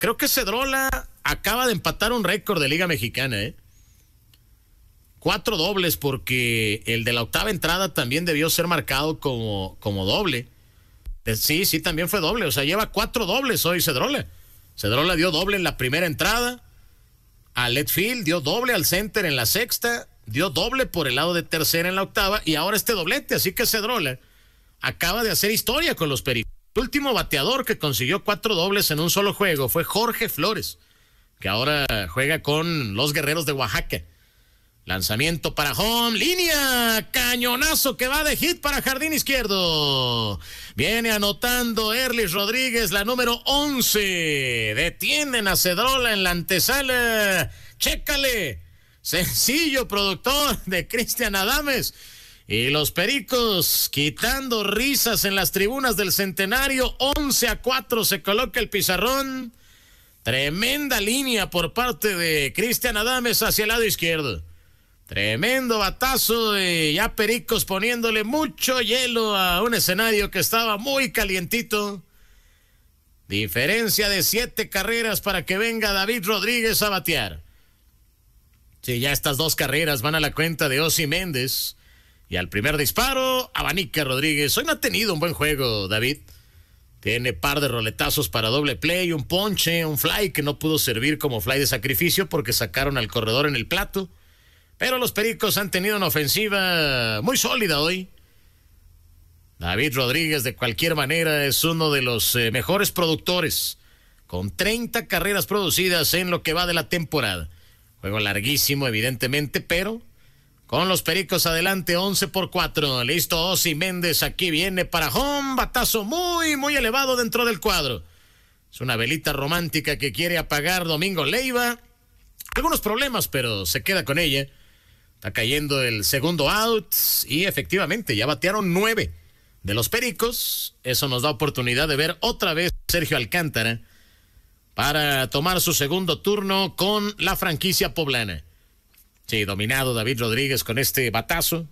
creo que Cedrola acaba de empatar un récord de Liga Mexicana, 4 dobles, porque el de la octava entrada también debió ser marcado como doble. Sí, también fue doble. O sea, lleva 4 dobles hoy Cedrola. Cedrola dio doble en la primera entrada. A left field dio doble al center en la sexta. Dio doble por el lado de tercera en la octava. Y ahora este doblete. Así que Cedrola acaba de hacer historia con los Pericos. El último bateador que consiguió 4 dobles en un solo juego fue Jorge Flores, que ahora juega con los Guerreros de Oaxaca. Lanzamiento para home, línea, cañonazo que va de hit para jardín izquierdo. Viene anotando Erlis Rodríguez, la número 11. Detienen a Cedrola en la antesala. Chécale. Sencillo, productor de Cristian Adames. Y los Pericos quitando risas en las tribunas del Centenario. 11-4 se coloca el pizarrón. Tremenda línea por parte de Cristian Adames hacia el lado izquierdo. Tremendo batazo de ya Pericos poniéndole mucho hielo a un escenario que estaba muy calientito. Diferencia de 7 carreras para que venga David Rodríguez a batear. Sí, ya estas 2 carreras van a la cuenta de Ozzy Méndez. Y al primer disparo, abanica Rodríguez. Hoy no ha tenido un buen juego, David. Tiene par de roletazos para doble play, un ponche, un fly que no pudo servir como fly de sacrificio porque sacaron al corredor en el plato. Pero los Pericos han tenido una ofensiva muy sólida hoy. David Rodríguez, de cualquier manera, es uno de los mejores productores, con 30 carreras producidas en lo que va de la temporada. Juego larguísimo, evidentemente, pero con los Pericos adelante, 11-4. Listo, Ozzy Méndez, aquí viene para home. Batazo muy, muy elevado dentro del cuadro. Es una velita romántica que quiere apagar Domingo Leiva. Algunos problemas, pero se queda con ella. Está cayendo el segundo out y efectivamente ya batearon 9 de los Pericos. Eso nos da oportunidad de ver otra vez a Sergio Alcántara para tomar su segundo turno con la franquicia poblana. Sí, dominado David Rodríguez con este batazo.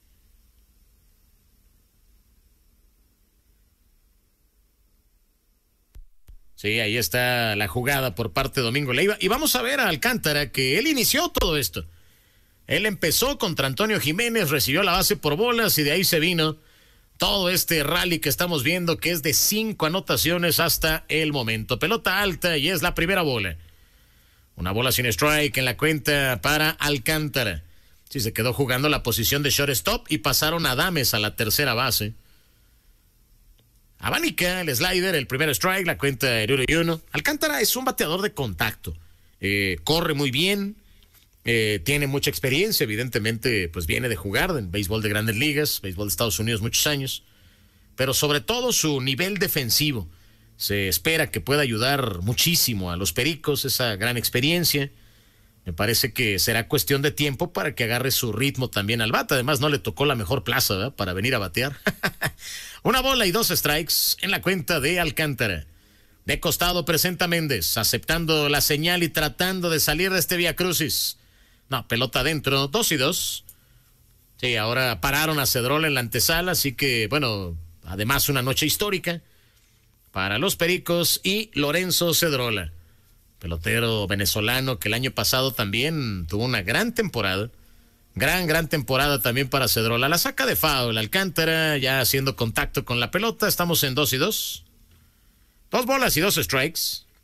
Sí, ahí está la jugada por parte de Domingo Leiva. Y vamos a ver a Alcántara, que él inició todo esto. Él empezó contra Antonio Jiménez, recibió la base por bolas y de ahí se vino todo este rally que estamos viendo, que es de 5 anotaciones hasta el momento. Pelota alta y es la primera bola. Una bola sin strike en la cuenta para Alcántara. Sí, se quedó jugando la posición de shortstop y pasaron a Adames a la tercera base. Abanica el slider, el primer strike, la cuenta de 1-1. Alcántara es un bateador de contacto. Corre muy bien. Tiene mucha experiencia, evidentemente, pues viene de jugar en béisbol de Grandes Ligas, béisbol de Estados Unidos muchos años, pero sobre todo su nivel defensivo. Se espera que pueda ayudar muchísimo a los Pericos, esa gran experiencia. Me parece que será cuestión de tiempo para que agarre su ritmo también al bate. Además, no le tocó la mejor plaza, ¿verdad?, para venir a batear. Una bola y 2 strikes en la cuenta de Alcántara. De costado presenta Méndez, aceptando la señal y tratando de salir de este viacrucis. No, pelota adentro, 2-2. Sí, ahora pararon a Cedrola en la antesala, así que, bueno, además una noche histórica para los Pericos y Lorenzo Cedrola, pelotero venezolano que el año pasado también tuvo una gran temporada. Gran temporada también para Cedrola. La saca de foul, Alcántara ya haciendo contacto con la pelota. Estamos en 2-2. 2 bolas y 2 strikes.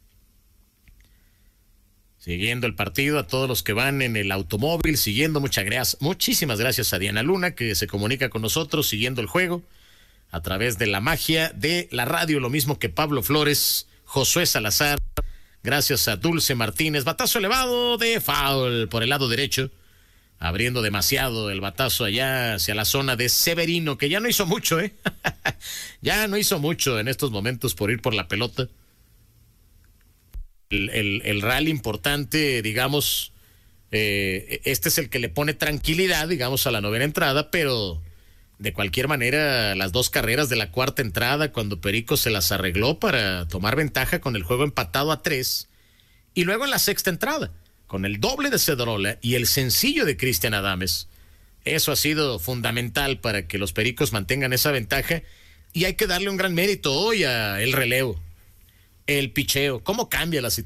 Siguiendo el partido a todos los que van en el automóvil, siguiendo, muchísimas gracias a Diana Luna, que se comunica con nosotros, siguiendo el juego a través de la magia de la radio, lo mismo que Pablo Flores, Josué Salazar, gracias a Dulce Martínez. Batazo elevado de foul por el lado derecho, abriendo demasiado el batazo allá hacia la zona de Severino, que ya no hizo mucho, ya no hizo mucho en estos momentos por ir por la pelota. El rally importante, digamos, este es el que le pone tranquilidad, digamos, a la novena entrada, pero de cualquier manera las 2 carreras de la cuarta entrada, cuando Perico se las arregló para tomar ventaja con el juego empatado a 3, y luego en la sexta entrada, con el doble de Cedrola y el sencillo de Cristian Adames, eso ha sido fundamental para que los Pericos mantengan esa ventaja, y hay que darle un gran mérito hoy a el relevo. el picheo, cómo cambia la situación.